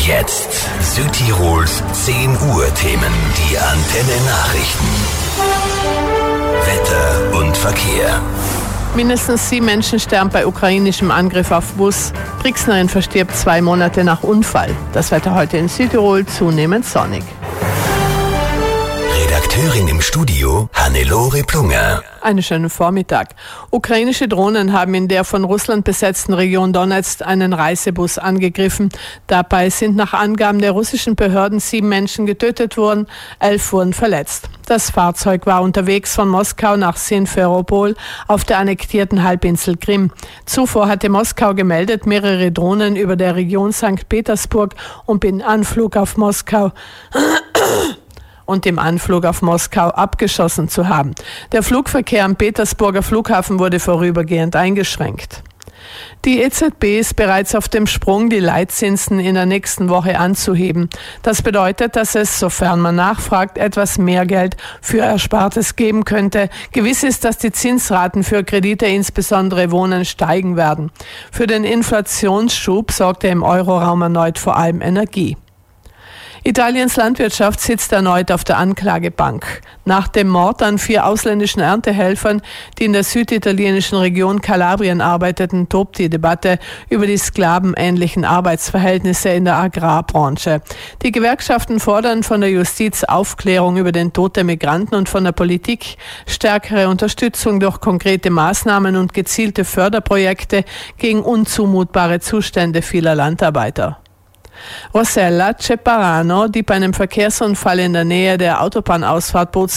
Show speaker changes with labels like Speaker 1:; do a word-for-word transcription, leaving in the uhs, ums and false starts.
Speaker 1: jetzt Südtirols zehn Uhr Themen, die Antenne Nachrichten. Wetter und Verkehr.
Speaker 2: Mindestens sieben Menschen sterben bei ukrainischem Angriff auf Bus. Brixnerin verstirbt zwei Monate nach Unfall. Das Wetter heute in Südtirol zunehmend sonnig.
Speaker 1: Redakteurin im Studio Hannelore Plunger.
Speaker 2: Einen schönen Vormittag. Ukrainische Drohnen haben in der von Russland besetzten Region Donetsk einen Reisebus angegriffen. Dabei sind nach Angaben der russischen Behörden sieben Menschen getötet worden, elf wurden verletzt. Das Fahrzeug war unterwegs von Moskau nach Simferopol auf der annektierten Halbinsel Krim. Zuvor hatte Moskau gemeldet, mehrere Drohnen über der Region Sankt Petersburg und im Anflug auf Moskau und im Anflug auf Moskau abgeschossen zu haben. Der Flugverkehr am Petersburger Flughafen wurde vorübergehend eingeschränkt. Die E Z B ist bereits auf dem Sprung, die Leitzinsen in der nächsten Woche anzuheben. Das bedeutet, dass es, sofern man nachfragt, etwas mehr Geld für Erspartes geben könnte. Gewiss ist, dass die Zinsraten für Kredite, insbesondere Wohnen, steigen werden. Für den Inflationsschub sorgte im Euroraum erneut vor allem Energie. Italiens Landwirtschaft sitzt erneut auf der Anklagebank. Nach dem Mord an vier ausländischen Erntehelfern, die in der süditalienischen Region Kalabrien arbeiteten, tobt die Debatte über die sklavenähnlichen Arbeitsverhältnisse in der Agrarbranche. Die Gewerkschaften fordern von der Justiz Aufklärung über den Tod der Migranten und von der Politik stärkere Unterstützung durch konkrete Maßnahmen und gezielte Förderprojekte gegen unzumutbare Zustände vieler Landarbeiter. Rossella Ceparano, die bei einem Verkehrsunfall in der Nähe der Autobahnausfahrt